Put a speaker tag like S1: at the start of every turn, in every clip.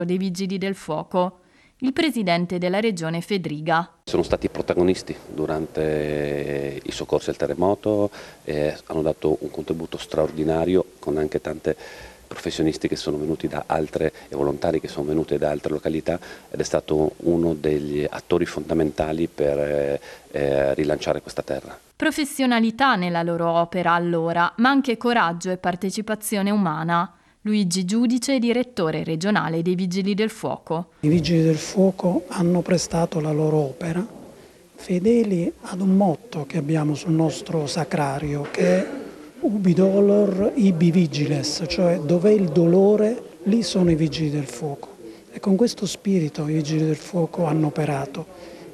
S1: dei Vigili del Fuoco, il presidente della regione Fedriga.
S2: Sono stati protagonisti durante i soccorsi al terremoto, hanno dato un contributo straordinario con anche tante professionisti che sono venuti da altre e volontari che sono venuti da altre località ed è stato uno degli attori fondamentali per rilanciare questa terra.
S1: Professionalità nella loro opera allora, ma anche coraggio e partecipazione umana. Luigi Giudice, direttore regionale dei Vigili del Fuoco.
S3: I Vigili del Fuoco hanno prestato la loro opera fedeli ad un motto che abbiamo sul nostro sacrario, che è Ubi dolor ibi vigiles, cioè dov'è il dolore, lì sono i Vigili del Fuoco. E con questo spirito i Vigili del Fuoco hanno operato,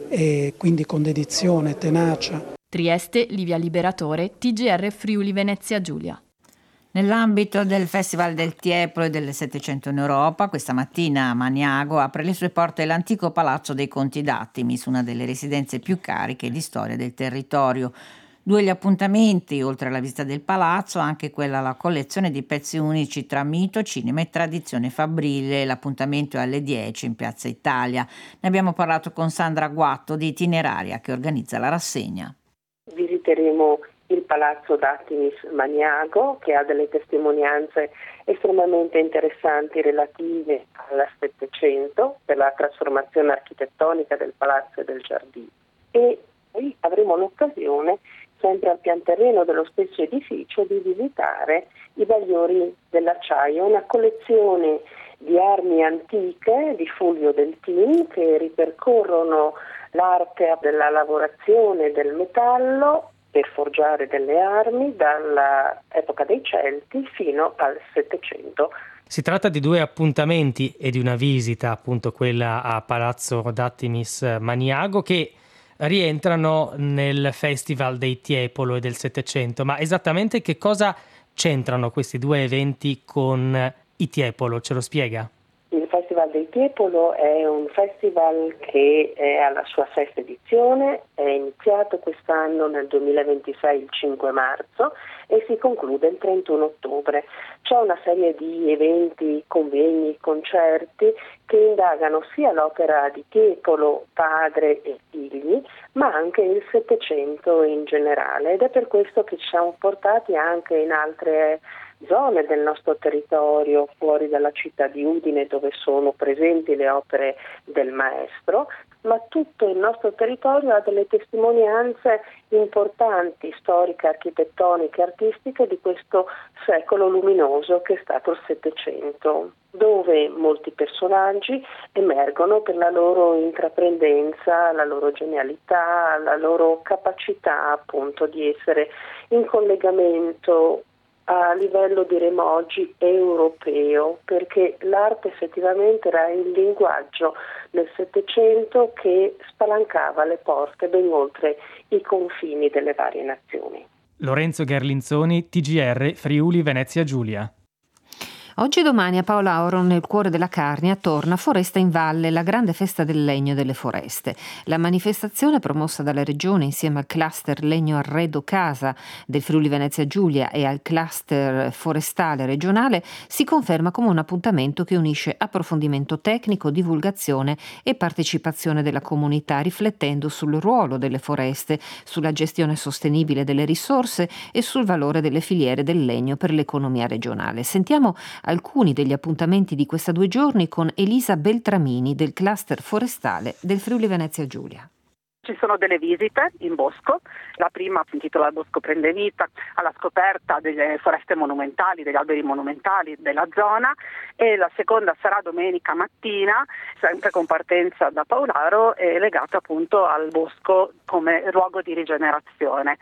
S3: e quindi con dedizione e tenacia.
S1: Trieste, Livia Liberatore, TGR Friuli Venezia Giulia.
S4: Nell'ambito del Festival del Tiepolo e del Settecento in Europa, questa mattina a Maniago apre le sue porte l'antico Palazzo dei Conti d'Attimis, una delle residenze più cariche di storia del territorio. 2 gli appuntamenti, oltre alla visita del palazzo, anche quella alla collezione di pezzi unici tra mito, cinema e tradizione fabbrile. L'appuntamento è alle 10 in Piazza Italia. Ne abbiamo parlato con Sandra Guatto di Itineraria, che organizza la rassegna.
S5: Visiteremo il Palazzo d'Attimis Maniago, che ha delle testimonianze estremamente interessanti relative al Settecento, per la trasformazione architettonica del palazzo e del giardino. E poi avremo l'occasione, sempre al pian terreno dello stesso edificio, di visitare i bagliori dell'acciaio, una collezione di armi antiche di Fulvio Deltin che ripercorrono l'arte della lavorazione del metallo per forgiare delle armi dall'epoca dei Celti fino al Settecento.
S6: Si tratta di 2 appuntamenti e di una visita, appunto quella a Palazzo d'Attimis Maniago, che rientrano nel Festival dei Tiepolo e del Settecento. Ma esattamente che cosa c'entrano questi 2 eventi con i Tiepolo? Ce lo spiega?
S5: Il Festival dei Tiepolo è un festival che è alla sua 6ª edizione, è iniziato quest'anno nel 2026 il 5 marzo e si conclude il 31 ottobre. C'è una serie di eventi, convegni, concerti che indagano sia l'opera di Tiepolo, padre e figli, ma anche il Settecento in generale, ed è per questo che ci siamo portati anche in altre zone del nostro territorio, fuori dalla città di Udine dove sono presenti le opere del maestro, ma tutto il nostro territorio ha delle testimonianze importanti, storiche, architettoniche, artistiche di questo secolo luminoso che è stato il Settecento, dove molti personaggi emergono per la loro intraprendenza, la loro genialità, la loro capacità appunto di essere in collegamento a livello, diremo oggi, europeo, perché l'arte effettivamente era il linguaggio del Settecento che spalancava le porte ben oltre i confini delle varie nazioni.
S6: Lorenzo Gherlinzoni, TGR Friuli Venezia Giulia.
S7: Oggi e domani a Paolauro, nel cuore della Carnia, torna Foresta in Valle, la grande festa del legno e delle foreste. La manifestazione, promossa dalla Regione insieme al cluster Legno Arredo Casa del Friuli Venezia Giulia e al cluster forestale regionale, si conferma come un appuntamento che unisce approfondimento tecnico, divulgazione e partecipazione della comunità, riflettendo sul ruolo delle foreste, sulla gestione sostenibile delle risorse e sul valore delle filiere del legno per l'economia regionale. Sentiamo alcuni degli appuntamenti di questi 2 giorni con Elisa Beltramini del cluster forestale del Friuli Venezia Giulia.
S8: Ci sono delle visite in bosco, la prima si intitola Il bosco prende vita, alla scoperta delle foreste monumentali, degli alberi monumentali della zona, e la seconda sarà domenica mattina, sempre con partenza da Paolaro, legata appunto al bosco come luogo di rigenerazione.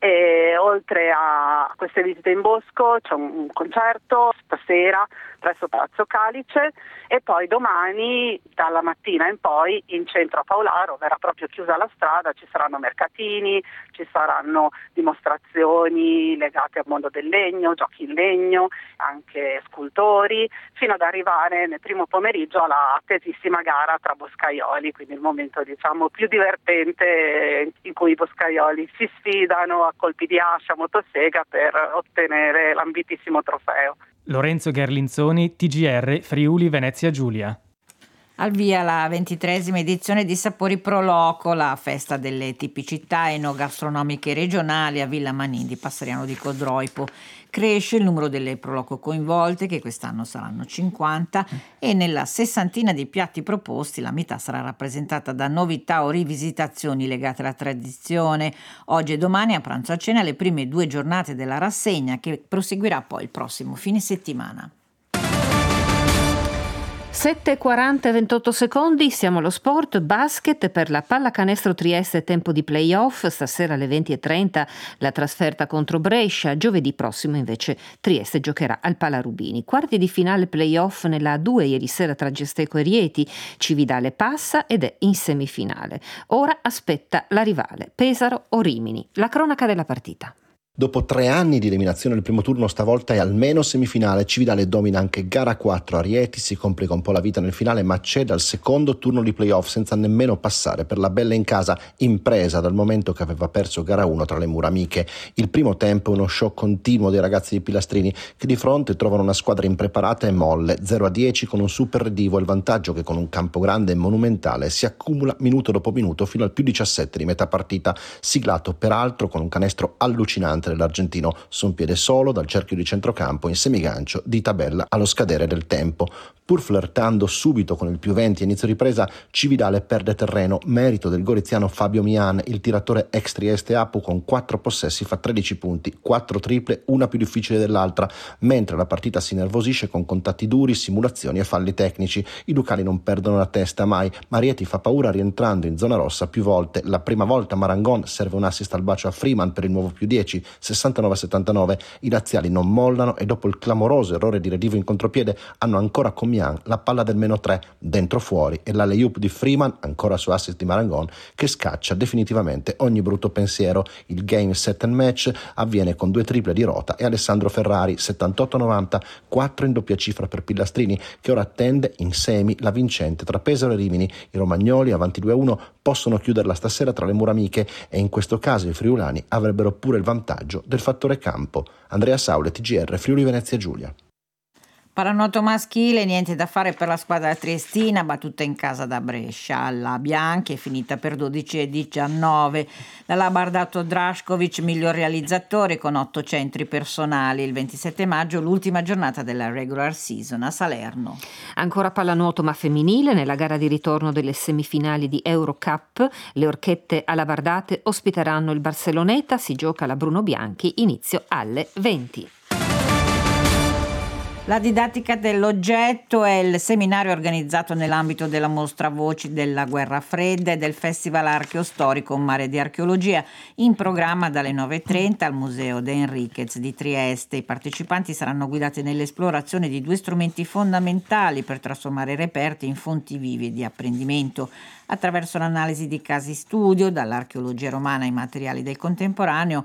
S8: E oltre a queste visite in bosco c'è un concerto stasera presso Palazzo Calice e poi domani dalla mattina in poi in centro a Paolaro verrà proprio chiusa la strada, ci saranno mercatini, ci saranno dimostrazioni legate al mondo del legno, giochi in legno, anche scultori, fino ad arrivare nel primo pomeriggio alla attesissima gara tra boscaioli, quindi il momento diciamo più divertente in cui i boscaioli si sfidano a colpi di ascia, motosega per ottenere l'ambitissimo trofeo.
S6: Lorenzo Gherlinzoni, TGR Friuli Venezia Giulia.
S4: Al via la 23esima edizione di Sapori Pro Loco, la festa delle tipicità enogastronomiche regionali a Villa Manin di Passeriano di Codroipo. Cresce il numero delle Proloco coinvolte, che quest'anno saranno 50, e nella sessantina di piatti proposti la metà sarà rappresentata da novità o rivisitazioni legate alla tradizione. Oggi e domani a pranzo a cena le prime 2 giornate della rassegna, che proseguirà poi il prossimo fine settimana.
S7: 7:40 28 secondi, siamo allo sport, basket per la Pallacanestro Trieste, tempo di playoff, stasera alle 20:30 la trasferta contro Brescia, giovedì prossimo invece Trieste giocherà al Palarubini. Quarti di finale playoff nella A2 ieri sera tra Gesteco e Rieti, Cividale passa ed è in semifinale. Ora aspetta la rivale, Pesaro o Rimini. La cronaca della partita.
S9: Dopo 3 anni di eliminazione del primo turno, stavolta è almeno semifinale. Cividale domina anche gara 4 a Rieti, si complica un po' la vita nel finale, ma cede al secondo turno di playoff senza nemmeno passare per la bella in casa, impresa dal momento che aveva perso gara 1 tra le mura amiche. Il primo tempo è uno show continuo dei ragazzi di Pilastrini, che di fronte trovano una squadra impreparata e molle, 0-10 con un super redivo e il vantaggio che con un campo grande e monumentale si accumula minuto dopo minuto fino al più 17 di metà partita, siglato peraltro con un canestro allucinante dell'argentino su un piede solo dal cerchio di centrocampo in semigancio di tabella allo scadere del tempo. Pur flirtando subito con il più 20 a inizio ripresa, Cividale perde terreno, merito del goriziano Fabio Mian, il tiratore ex Trieste Apu con 4 possessi fa 13 punti, 4 triple, una più difficile dell'altra, mentre la partita si nervosisce con contatti duri, simulazioni e falli tecnici. I lucani non perdono la testa mai, ma Rieti fa paura rientrando in zona rossa più volte. La prima volta Marangon serve un assist al bacio a Freeman per il nuovo più 10, 69-79, i laziali non mollano e dopo il clamoroso errore di Redivo in contropiede hanno ancora con Mian la palla del -3 dentro fuori e l'alley-oop di Freeman, ancora su assist di Marangon, che scaccia definitivamente ogni brutto pensiero. Il game set and match avviene con 2 triple di Rota e Alessandro Ferrari, 78-90, 4 in doppia cifra per Pilastrini, che ora attende in semi la vincente tra Pesaro e Rimini. I romagnoli avanti 2-1 possono chiuderla stasera tra le mura amiche e in questo caso i friulani avrebbero pure il vantaggio del fattore campo. Andrea Saule, TGR Friuli Venezia Giulia.
S4: Pallanuoto maschile, niente da fare per la squadra triestina, battuta in casa da Brescia. La Bianchi è finita per 12-19. La Labardato Drašković, miglior realizzatore con 8 centri personali. Il 27 maggio, l'ultima giornata della regular season a Salerno.
S7: Ancora pallanuoto ma femminile, nella gara di ritorno delle semifinali di Eurocup, le orchette alabardate ospiteranno il Barceloneta, si gioca la Bruno Bianchi, inizio alle 20.
S4: La didattica dell'oggetto è il seminario organizzato nell'ambito della mostra Voci della Guerra Fredda e del Festival Archeostorico Un mare di archeologia, in programma dalle 9:30 al Museo De Enriquez di Trieste. I partecipanti saranno guidati nell'esplorazione di 2 strumenti fondamentali per trasformare i reperti in fonti vive di apprendimento, attraverso l'analisi di casi studio, dall'archeologia romana ai materiali del contemporaneo.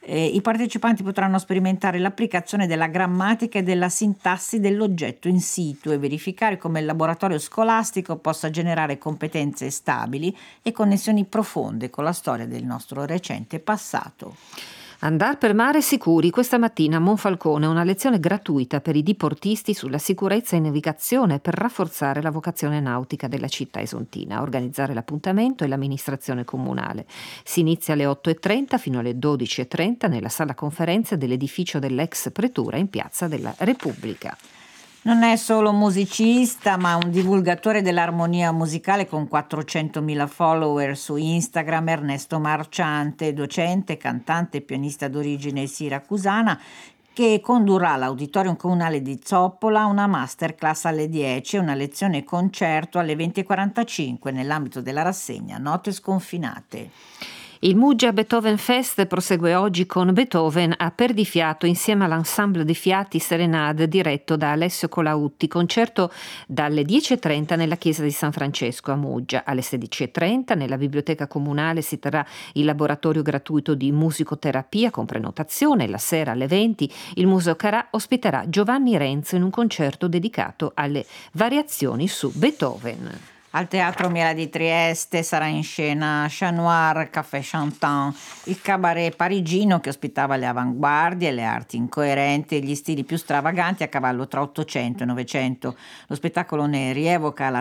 S4: I partecipanti potranno sperimentare l'applicazione della grammatica e della sintassi dell'oggetto in situ e verificare come il laboratorio scolastico possa generare competenze stabili e connessioni profonde con la storia del nostro recente passato.
S7: Andar per mare sicuri, questa mattina a Monfalcone una lezione gratuita per i diportisti sulla sicurezza in navigazione per rafforzare la vocazione nautica della città esontina. A organizzare l'appuntamento è l'amministrazione comunale. Si inizia alle 8:30 fino alle 12:30 nella sala conferenze dell'edificio dell'ex pretura in Piazza della Repubblica.
S4: Non è solo musicista, ma un divulgatore dell'armonia musicale con 400.000 follower su Instagram. Ernesto Marciante, docente, cantante e pianista d'origine siracusana, che condurrà all'Auditorium Comunale di Zoppola una masterclass alle 10 e una lezione concerto alle 20:45 nell'ambito della rassegna Note sconfinate.
S7: Il Muggia Beethoven Fest prosegue oggi con Beethoven a Perdifiato insieme all'Ensemble dei Fiati Serenade diretto da Alessio Colautti, concerto dalle 10:30 nella chiesa di San Francesco a Muggia. Alle 16:30 nella biblioteca comunale si terrà il laboratorio gratuito di musicoterapia con prenotazione. La sera alle 20 il Museo Carà ospiterà Giovanni Renzo in un concerto dedicato alle variazioni su Beethoven.
S4: Al Teatro Miela di Trieste sarà in scena Chat Noir Café Chantant, il cabaret parigino che ospitava le avanguardie, le arti incoerenti e gli stili più stravaganti a cavallo tra 800 e 900. Lo spettacolo ne rievoca la